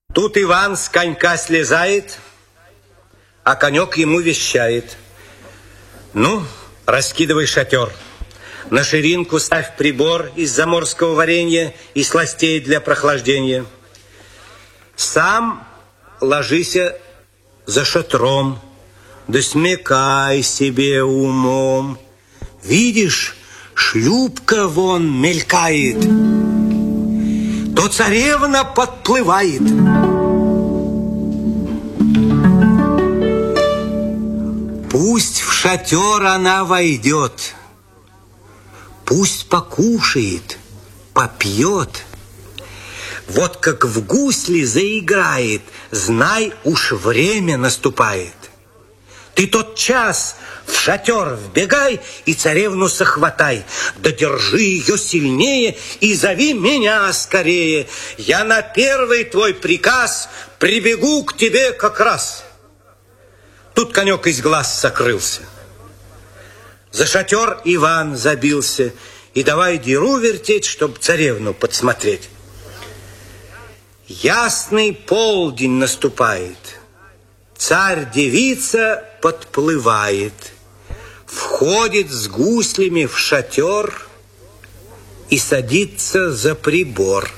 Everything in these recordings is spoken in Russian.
Тут Иван с конька слезает, а конек ему вещает: ну, раскидывай шатер, на ширинку ставь прибор из заморского варенья и сластей для прохлаждения. Сам ложися за шатром, да смекай себе умом. Видишь, шлюпка вон мелькает, то царевна подплывает. Пусть в шатер она войдет, пусть покушает, попьет. Вот как в гусли заиграет, знай, уж время наступает. Ты тот час в шатер вбегай и царевну сохватай. Да держи ее сильнее и зови меня скорее. Я на первый твой приказ прибегу к тебе как раз. Тут конек из глаз сокрылся. За шатер Иван забился и давай деру вертеть, чтоб царевну подсмотреть. Ясный полдень наступает. Царь-девица подплывает, входит с гуслями в шатер и садится за прибор.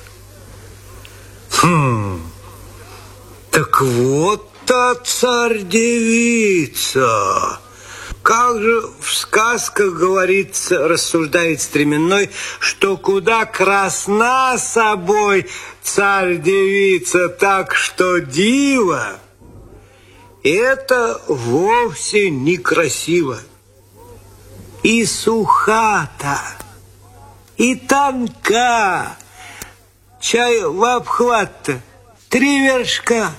Так вот та царь-девица. Как же в сказках говорится, рассуждает Стременной, что куда красна собой царь-девица, так что диво. Это вовсе некрасиво. И сухата, и тонка, чай в обхват-то 3 вершка.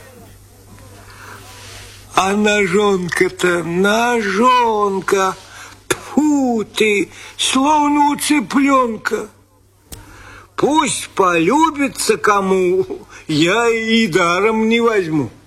А ножонка-то ножонка, тьфу ты, словно у цыпленка. Пусть полюбится кому, я и даром не возьму.